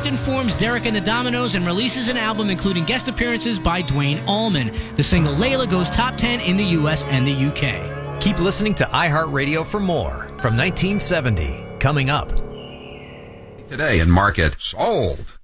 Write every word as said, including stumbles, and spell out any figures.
Clapton forms Derek and the Dominos and releases an album including guest appearances by Duane Allman. The single Layla goes top ten in the U S and the U K. Keep listening to iHeartRadio for more from nineteen seventy. Coming up. Today in Market. Sold.